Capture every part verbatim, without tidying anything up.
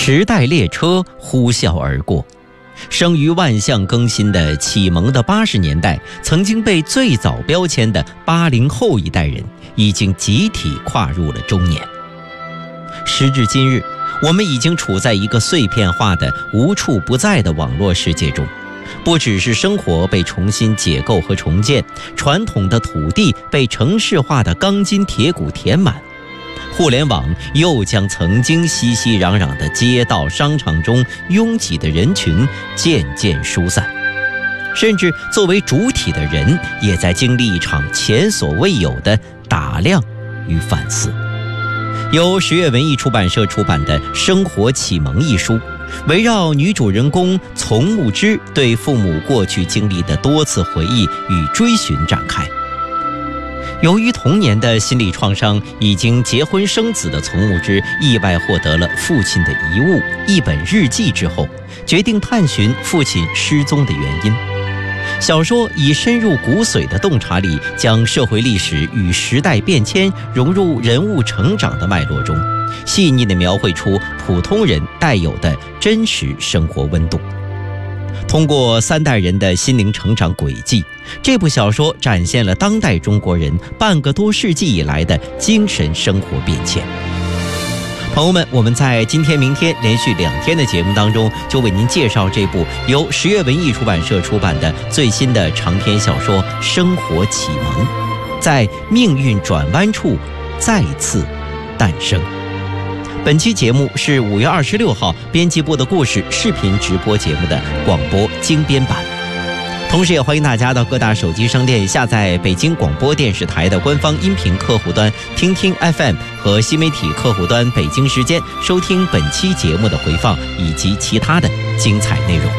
时代列车呼啸而过。生于万象更新的启蒙的八十年代，曾经被最早标签的八零后一代人，已经集体跨入了中年。时至今日，我们已经处在一个碎片化的无处不在的网络世界中，不只是生活被重新解构和重建，传统的土地被城市化的钢筋铁骨填满，互联网又将曾经熙熙攘攘的街道商场中拥挤的人群渐渐疏散，甚至作为主体的人也在经历一场前所未有的打量与反思。由十月文艺出版社出版的《生活启蒙》一书，围绕女主人公丛木之对父母过去经历的多次回忆与追寻展开。由于童年的心理创伤，已经结婚生子的丛木之意外获得了父亲的遗物一本日记之后，决定探寻父亲失踪的原因。小说以深入骨髓的洞察力，将社会历史与时代变迁融入人物成长的脉络中，细腻地描绘出普通人带有的真实生活温度。通过三代人的心灵成长轨迹，这部小说展现了当代中国人半个多世纪以来的精神生活变迁。朋友们，我们在今天明天连续两天的节目当中，就为您介绍这部由十月文艺出版社出版的最新的长篇小说《生活启蒙》，在命运转弯处再次诞生。本期节目是五月二十六号编辑部的故事视频直播节目的广播精编版。同时也欢迎大家到各大手机商店下载北京广播电视台的官方音频客户端听听 F M 和新媒体客户端北京时间，收听本期节目的回放以及其他的精彩内容。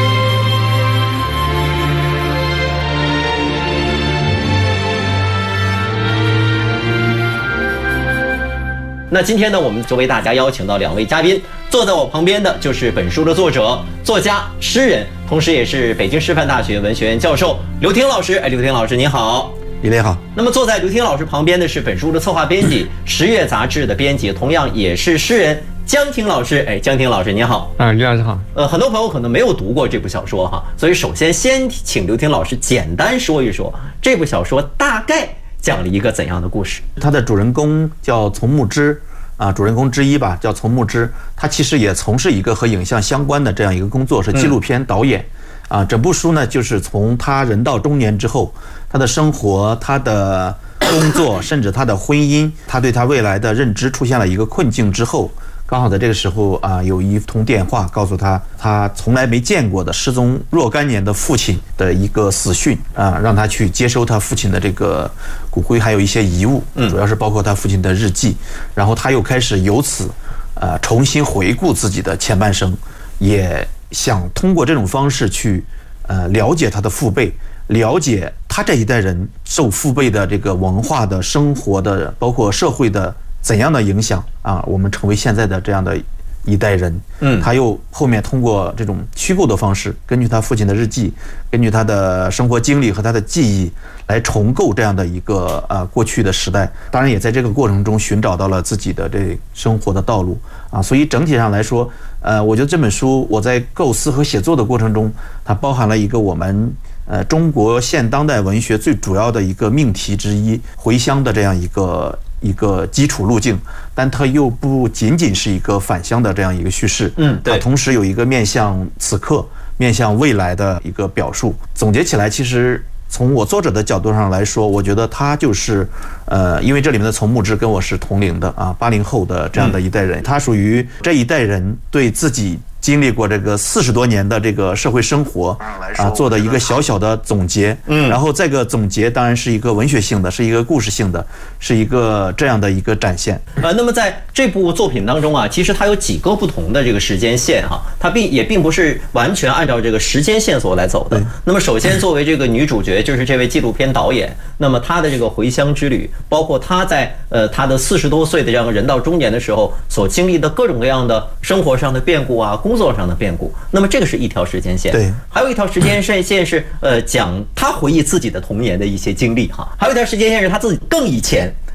那今天呢，我们就为大家邀请到两位嘉宾，坐在我旁边的就是本书的作者、作家、诗人，同时也是北京师范大学文学院教授刘婷老师。哎，刘婷老师您好。 李磊好。 那么坐在刘婷老师旁边的是本书的策划编辑、十月杂志的编辑，同样也是诗人江婷老师。哎，江婷老师您好。 啊，李老师好。 呃，很多朋友可能没有读过这部小说哈，所以首先先请刘婷老师简单说一说这部小说大概讲了一个怎样的故事？ 他的主人公叫丛木之啊，主人公之一吧，叫丛木之。他其实也从事一个和影像相关的这样一个工作，是纪录片导演。啊，整部书呢，就是从他人到中年之后，他的生活、他的工作，甚至他的婚姻，他对他未来的认知出现了一个困境之后，刚好在这个时候啊，有一通电话告诉他，他从来没见过的失踪若干年的父亲的一个死讯啊，让他去接收他父亲的这个骨灰，还有一些遗物，主要是包括他父亲的日记。然后他又开始由此呃重新回顾自己的前半生，也想通过这种方式去呃了解他的父辈，了解他这一代人受父辈的这个文化的、生活的，包括社会的怎样的影响啊，我们成为现在的这样的一代人。嗯，他又后面通过这种虚构的方式，根据他父亲的日记，根据他的生活经历和他的记忆，来重构这样的一个呃过去的时代。当然，也在这个过程中寻找到了自己的这生活的道路啊。所以整体上来说，呃，我觉得这本书我在构思和写作的过程中，它包含了一个我们呃中国现当代文学最主要的一个命题之一——回乡的这样一个。一个基础路径，但它又不仅仅是一个返乡的这样一个叙事，嗯，对，它同时有一个面向此刻、面向未来的一个表述。总结起来，其实从我作者的角度上来说，我觉得他就是，呃，因为这里面的丛木之跟我是同龄的啊，八零后的这样的一代人，他属于这一代人对自己经历过这个四十多年的这个社会生活啊，做的一个小小的总结。嗯，然后这个总结当然是一个文学性的，是一个故事性的，是一个这样的一个展现。 呃，那么在这部作品当中啊，其实它有几个不同的这个时间线哈，它并也并不是完全按照这个时间线索来走的。那么首先作为这个女主角，就是这位纪录片导演，那么她的这个回乡之旅，包括她在呃她的四十多岁的这样人到中年的时候所经历的各种各样的生活上的变故啊，工作上的变故。那么这个是一条时间线。对，还有一条时间线是呃讲她回忆自己的童年的一些经历哈，还有一条时间线是她自己更以前。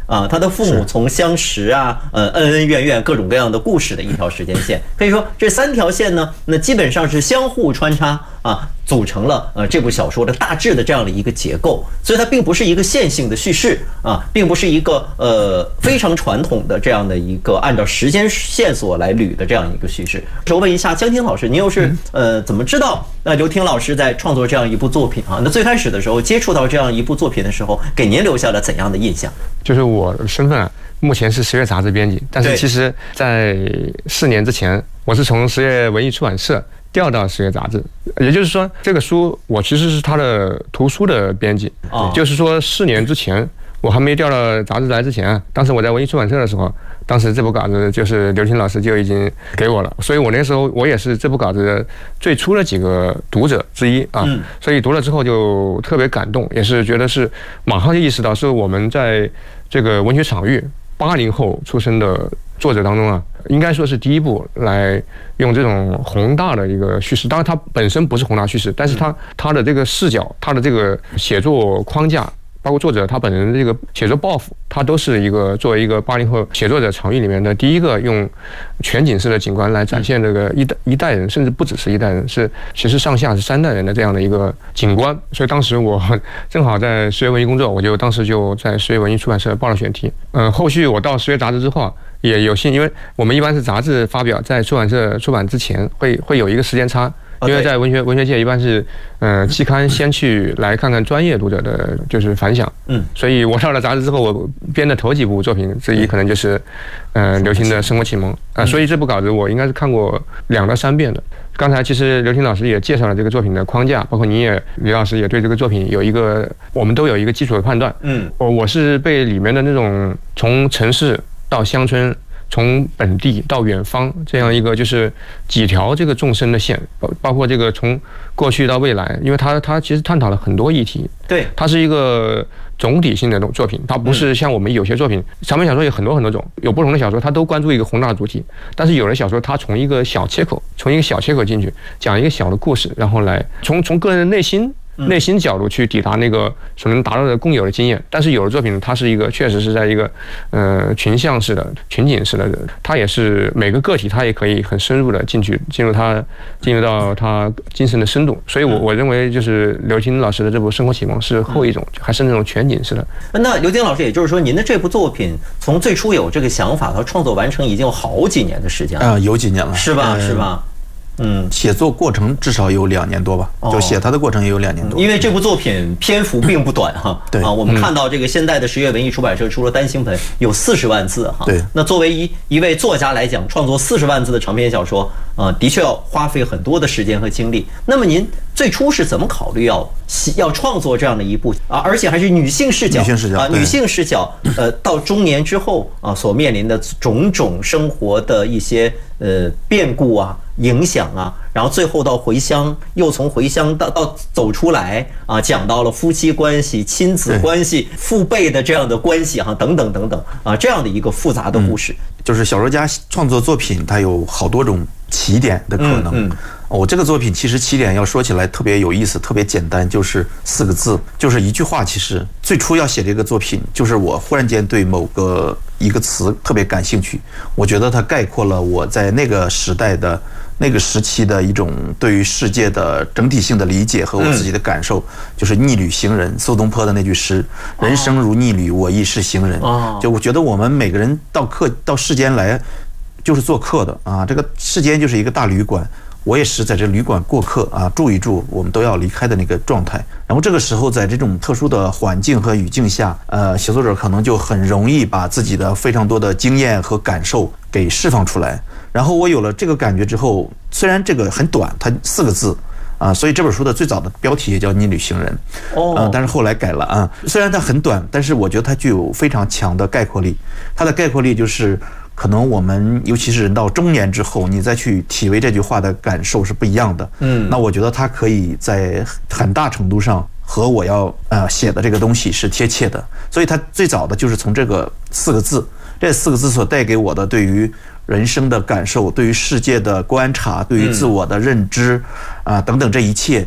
啊，他的父母从相识啊，呃，恩恩怨怨各种各样的故事的一条时间线。可以说这三条线呢，那基本上是相互穿插啊，组成了呃这部小说的大致的这样的一个结构。所以它并不是一个线性的叙事啊，并不是一个呃非常传统的这样的一个按照时间线索来捋的这样一个叙事。我问一下江婷老师，您又是呃怎么知道那刘婷老师在创作这样一部作品啊？那最开始的时候接触到这样一部作品的时候，给您留下了怎样的印象？ 就是我的身份啊，目前是十月杂志编辑，但是其实在四年之前，我是从十月文艺出版社调到十月杂志，也就是说，这个书我其实是他的图书的编辑。哦，就是说四年之前，我还没调到杂志来之前，当时我在文艺出版社的时候，当时这部稿子就是刘婷老师就已经给我了，所以我那时候我也是这部稿子最初的几个读者之一啊，所以读了之后就特别感动，也是觉得是马上就意识到是我们在这个文学场域八零后出生的作者当中啊，应该说是第一部来用这种宏大的一个叙事，当然它本身不是宏大叙事，但是它它的这个视角，它的这个写作框架，包括作者他本人的这个写作抱负，他都是一个作为一个八零后写作者场域里面的第一个用全景式的景观来展现这个一代一代人，甚至不只是一代人，是其实上下是三代人的这样的一个景观。所以当时我正好在十月文艺工作，我就当时就在十月文艺出版社报了选题。嗯，后续我到十月杂志之后也有幸，因为我们一般是杂志发表在出版社出版之前会会有一个时间差。因为在文学文学界一般是，呃，期刊先去来看看专业读者的就是反响，嗯，所以我到了杂志之后，我编的头几部作品之一可能就是，呃，刘婷的《生活启蒙》啊，所以这部稿子我应该是看过两到三遍的。刚才其实刘婷老师也介绍了这个作品的框架，包括你也李老师也对这个作品有一个，我们都有一个基础的判断，嗯，我我是被里面的那种从城市到乡村，从本地到远方这样一个就是几条这个纵深的线，包括这个从过去到未来，因为它它其实探讨了很多议题，对，它是一个总体性的作品，它不是像我们有些作品，长篇小说有很多很多种，有不同的小说它都关注一个宏大的主题，但是有的小说它从一个小切口，从一个小切口进去讲一个小的故事，然后来从从个人的内心。内心角度去抵达那个所能达到的共有的经验，但是有的作品它是一个确实是在一个呃群像式的群景式的，它也是每个个体它也可以很深入的进去进入它进入到它精神的深度，所以我我认为就是刘婷老师的这部《生活启蒙》是后一种，还是那种全景式的。 那刘婷老师，也就是说您的这部作品从最初有这个想法到创作完成已经有好几年的时间了啊、呃，有几年了， 是吧？是吧？嗯， 写作过程至少有两年多吧，就写它的过程也有两年多。 因为这部作品篇幅并不短哈， 对啊，我们看到这个现在的十月文艺出版社出了单行本，有四十万字哈。 对， 那作为一一位作家来讲，创作四十万字的长篇小说，啊，的确要花费很多的时间和精力。那么您最初是怎么考虑要要创作这样的一部啊，而且还是女性视角， 女性视角啊，女性视角，呃，到中年之后啊，所面临的种种生活的一些呃变故啊。影响啊，然后最后到回乡，又从回乡到到走出来啊，讲到了夫妻关系、亲子关系、父辈的这样的关系哈，等等等等啊，这样的一个复杂的故事。 嗯、就是小说家创作作品，它有好多种起点的可能。嗯嗯我、哦、这个作品其实起点要说起来特别有意思，特别简单，就是四个字，就是一句话。其实最初要写这个作品，就是我忽然间对某个一个词特别感兴趣，我觉得它概括了我在那个时代的。那个时期的一种对于世界的整体性的理解和我自己的感受，就是逆旅行人苏东坡的那句诗：“人生如逆旅，我亦是行人。”就我觉得我们每个人到客到世间来，就是做客的啊。这个世间就是一个大旅馆，我也是在这旅馆过客啊，住一住，我们都要离开的那个状态。然后这个时候，在这种特殊的环境和语境下，呃，写作者可能就很容易把自己的非常多的经验和感受给释放出来。然后我有了这个感觉之后，虽然这个很短，它四个字啊，所以这本书的最早的标题也叫《逆旅行人》哦、呃，但是后来改了啊。虽然它很短，但是我觉得它具有非常强的概括力。它的概括力就是，可能我们尤其是人到中年之后，你再去体味这句话的感受是不一样的。嗯，那我觉得它可以在很大程度上和我要呃写的这个东西是贴切的。所以它最早的就是从这个四个字，这四个字所带给我的对于人生的感受，对于世界的观察，对于自我的认知啊、呃、等等，这一切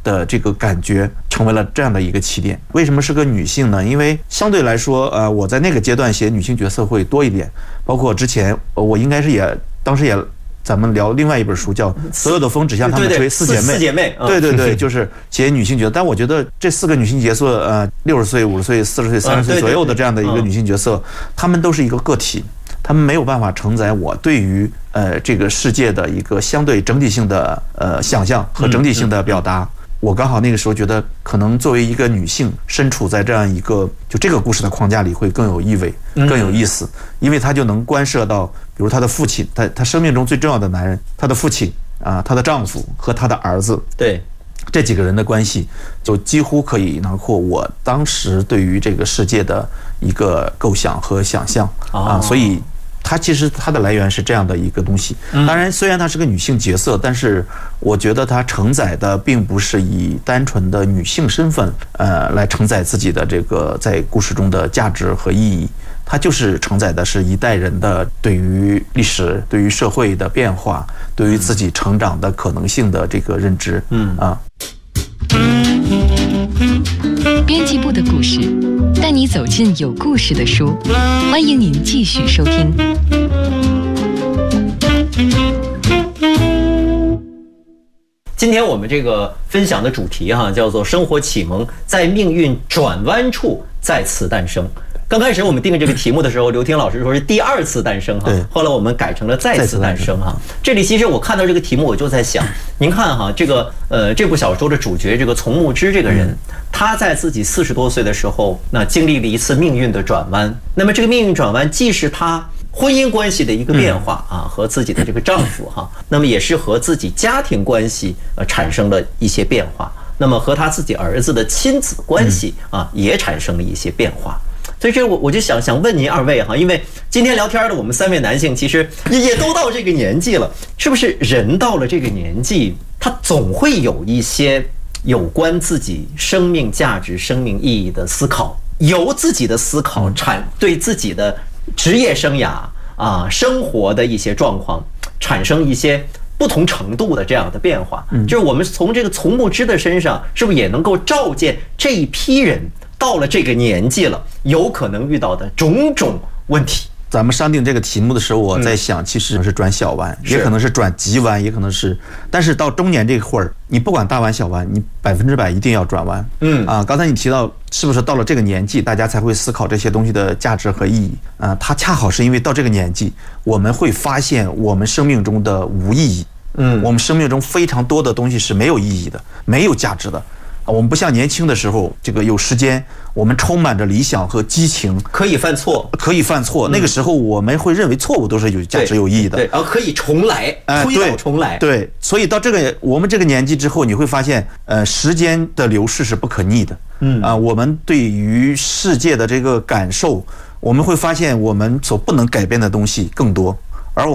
的这个感觉成为了这样的一个起点。为什么是个女性呢？因为相对来说，呃，我在那个阶段写女性角色会多一点，包括之前我应该是也当时也。咱们聊另外一本书叫《所有的风指向她们吹》，四姐妹， 四姐妹， 对对对，就是写女性角色。但我觉得这四个女性角色，呃，六十岁、五十岁、四十岁、三十岁左右的这样的一个女性角色，她们都是一个个体，她们没有办法承载我对于呃这个世界的一个相对整体性的呃想象和整体性的表达。我刚好那个时候觉得，可能作为一个女性身处在这样一个就这个故事的框架里会更有意味、更有意思，因为她就能关涉到，比如她的父亲，她她生命中最重要的男人，她的父亲啊，她的丈夫和她的儿子， 对， 这几个人的关系，就几乎可以囊括我当时对于这个世界的一个构想和想象啊，所以。它其实它的来源是这样的一个东西，当然虽然它是个女性角色，但是我觉得它承载的并不是以单纯的女性身份，呃，来承载自己的这个在故事中的价值和意义，它就是承载的是一代人的对于历史、对于社会的变化、对于自己成长的可能性的这个认知，嗯啊。 编辑部的故事，带你走进有故事的书，欢迎您继续收听。 今天我们这个分享的主题哈，叫做生活启蒙在命运转弯处再次诞生。刚开始我们定这个题目的时候，刘婷老师说是第二次诞生哈，后来我们改成了再次诞生哈。这里其实我看到这个题目，我就在想，您看哈，这个呃这部小说的主角这个丛木之这个人，他在自己四十多岁的时候，那经历了一次命运的转弯。那么这个命运转弯，既是他婚姻关系的一个变化啊，和自己的这个丈夫哈，那么也是和自己家庭关系呃产生了一些变化。那么和他自己儿子的亲子关系啊，也产生了一些变化。所以这我我就想想问您二位哈，因为今天聊天的我们三位男性其实也也都到这个年纪了，是不是人到了这个年纪，他总会有一些有关自己生命价值、生命意义的思考，由自己的思考产对自己的职业生涯啊、生活的一些状况产生一些不同程度的这样的变化。就是我们从这个丛木之的身上，是不是也能够照见这一批人到了这个年纪了，有可能遇到的种种问题？ 咱们商定这个题目的时候，我在想，其实是转小弯，也可能是转急弯，也可能是，但是到中年这会儿，你不管大弯小弯，你百分之百一定要转弯。嗯啊，刚才你提到，是不是到了这个年纪，大家才会思考这些东西的价值和意义啊？它恰好是因为到这个年纪，我们会发现我们生命中的无意义。嗯，我们生命中非常多的东西是没有意义的，没有价值的。我们不像年轻的时候，这个有时间，我们充满着理想和激情， 可以犯错， 可以犯错。那个时候我们会认为错误都是有价值、有意义的， 对，然后可以重来，推倒重来。 对，所以到这个我们这个年纪之后，你会发现，呃，时间的流逝是不可逆的。嗯啊，我们对于世界的这个感受，我们会发现我们所不能改变的东西更多。